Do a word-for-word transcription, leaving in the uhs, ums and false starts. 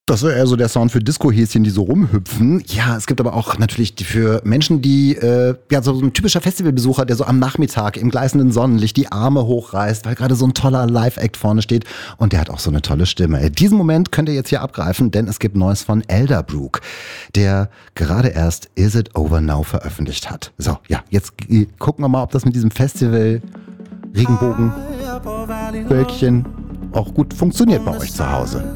Das ist eher so der Sound für Disco-Häschen, die so rumhüpfen. Ja, es gibt aber auch natürlich die für Menschen, die, äh, ja, so ein typischer Festivalbesucher, der so am Nachmittag im gleißenden Sonnenlicht die Arme hochreißt, weil gerade so ein toller Live-Act vorne steht. Und der hat auch so eine tolle Stimme. Diesen Moment könnt ihr jetzt hier abgreifen, denn es gibt Neues von Elderbrook, der gerade erst Is It Over Now veröffentlicht hat. So, ja, jetzt äh, gucken wir mal, ob das mit diesem Festival Regenbogen Wölkchen auch gut funktioniert bei euch zu Hause.